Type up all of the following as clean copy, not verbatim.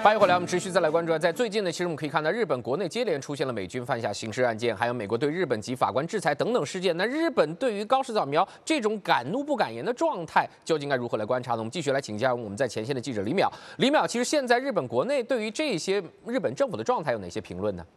欢迎回来，我们持续再来关注。在最近呢，其实我们可以看到，日本国内接连出现了美军犯下刑事案件，还有美国对日本及法官制裁等等事件。那日本对于高市早苗这种敢怒不敢言的状态，究竟该如何来观察呢？我们继续来请教我们在前线的记者李淼。李淼，其实现在日本国内对于这些日本政府的状态有哪些评论呢？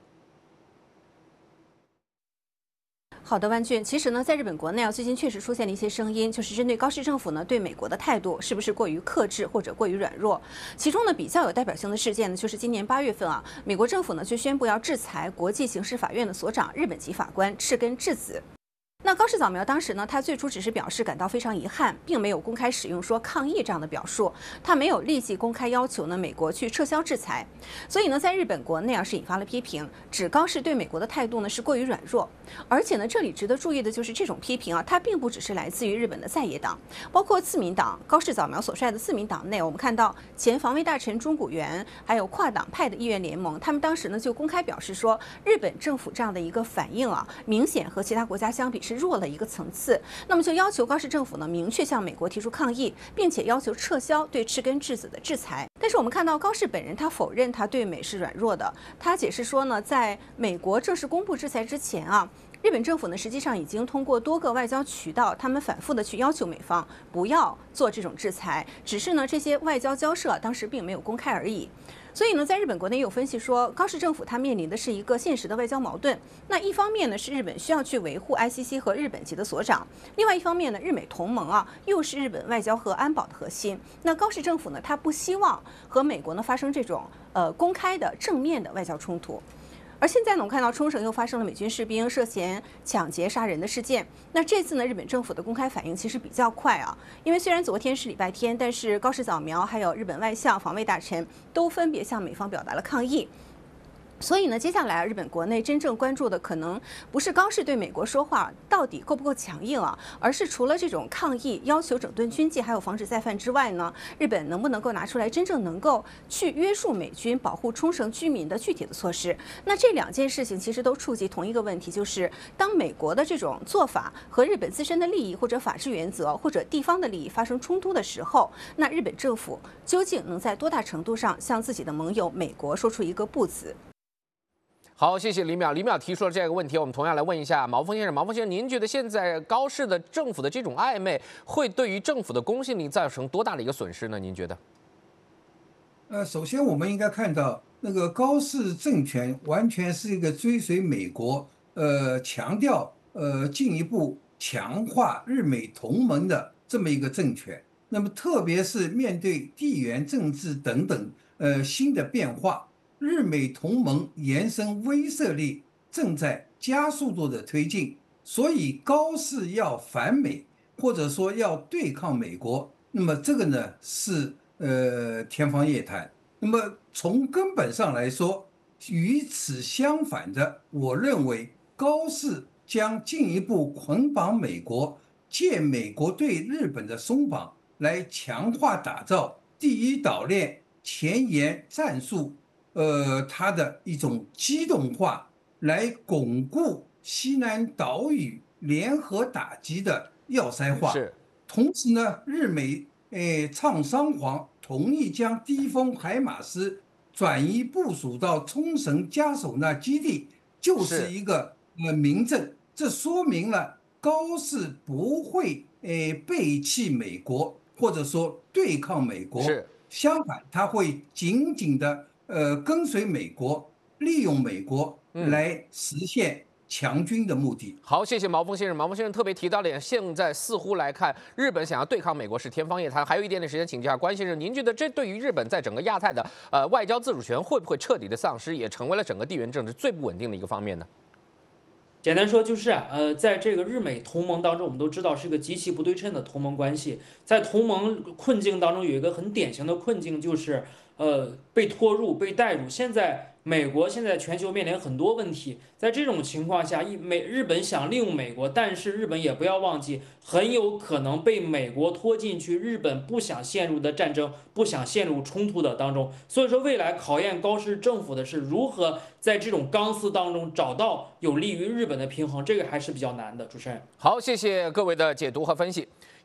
好的，万俊。其实呢，在日本国内最近确实出现了一些声音，就是针对高市政府呢对美国的态度是不是过于克制或者过于软弱。其中呢，比较有代表性的事件呢，就是今年8月份美国政府呢就宣布要制裁国际刑事法院的所长日本籍法官赤根智子。那高市早苗当时呢，他最初只是表示感到非常遗憾，并没有公开使用说抗议这样的表述，他没有立即公开要求呢美国去撤销制裁。所以呢，在日本国内是引发了批评，指高市对美国的态度呢是过于软弱。而且呢，这里值得注意的就是这种批评它并不只是来自于日本的在野党，包括自民党高市早苗所率的自民党内，我们看到前防卫大臣中谷元，还有跨党派的议员联盟，他们当时呢就公开表示说，日本政府这样的一个反应明显和其他国家相比是弱了一个层次，那么就要求高市政府呢明确向美国提出抗议，并且要求撤销对赤根智子的制裁。但是我们看到高市本人他否认他对美是软弱的，他解释说呢，在美国正式公布制裁之前日本政府呢实际上已经通过多个外交渠道，他们反复的去要求美方不要做这种制裁，只是呢这些外交交涉当时并没有公开而已。所以呢，在日本国内也有分析说，高市政府它面临的是一个现实的外交矛盾。那一方面呢，是日本需要去维护 ICC 和日本籍的所长；另外一方面呢，日美同盟又是日本外交和安保的核心。那高市政府呢，他不希望和美国呢发生这种公开的正面的外交冲突。而现在呢，我们看到冲绳又发生了美军士兵涉嫌抢劫杀人的事件。那这次呢，日本政府的公开反应其实比较快因为虽然昨天是礼拜天，但是高市早苗还有日本外相、防卫大臣都分别向美方表达了抗议。所以呢，接下来日本国内真正关注的可能不是高市对美国说话到底够不够强硬而是除了这种抗议、要求整顿军纪还有防止再犯之外呢，日本能不能够拿出来真正能够去约束美军、保护冲绳居民的具体的措施？那这两件事情其实都触及同一个问题，就是当美国的这种做法和日本自身的利益或者法治原则或者地方的利益发生冲突的时候，那日本政府究竟能在多大程度上向自己的盟友美国说出一个不字？ 好，谢谢李淼。李淼提出了这个问题，我们同样来问一下毛峰先生。毛峰先生，您觉得现在高市的政府的这种暧昧，会对于政府的公信力造成多大的一个损失呢？您觉得？ 首先我们应该看到，那个高市政权完全是一个追随美国，强调进一步强化日美同盟的这么一个政权。那么特别是面对地缘政治等等新的变化。日美同盟延伸威慑力正在加速度的推进，所以高市要反美，或者说要对抗美国，那么这个呢是天方夜谭。那么从根本上来说，与此相反的，我认为高市将进一步捆绑美国，借美国对日本的松绑来强化打造第一岛链前沿战术。它的一种机动化，来巩固西南岛屿联合打击的要塞化。 是。 同时呢，日美唱双簧同意将低风海马斯转移部署到冲绳加手纳基地，就是一个明证。这说明了高市不会背弃美国，或者说对抗美国。 是。 相反，他会紧紧的。跟随美国，利用美国来实现强军的目的。 好，谢谢毛峰先生。毛峰先生特别提到了，现在似乎来看，日本想要对抗美国是天方夜谭。还有一点点时间，请教下关先生，您觉得这对于日本在整个亚太的外交自主权会不会彻底的丧失，也成为了整个地缘政治最不稳定的一个方面呢？ 简单说就是在这个日美同盟当中，我们都知道是一个极其不对称的同盟关系。在同盟困境当中，有一个很典型的困境，就是被拖入、被带入。现在美国现在全球面临很多问题，在这种情况下，日本想利用美国，但是日本也不要忘记，很有可能被美国拖进去日本不想陷入的战争、不想陷入冲突的当中。所以说，未来考验高市政府的是如何在这种钢丝当中找到有利于日本的平衡，这个还是比较难的。主持人， 好，谢谢各位的解读和分析。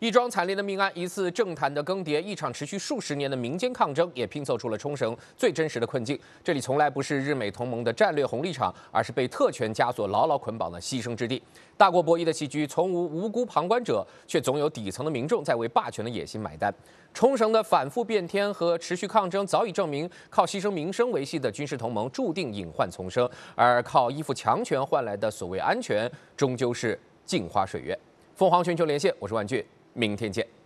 一桩惨烈的命案，一次政坛的更迭，一场持续数十年的民间抗争，也拼凑出了冲绳最真实的困境。这里从来不是日美同盟的战略红利场，而是被特权枷锁牢牢捆绑的牺牲之地。大国博弈的棋局，从无辜旁观者，却总有底层的民众在为霸权的野心买单。冲绳的反复变天和持续抗争，早已证明，靠牺牲民生维系的军事同盟注定隐患丛生，而靠依附强权换来的所谓安全，终究是镜花水月。凤凰全球连线，我是万俊，明天见。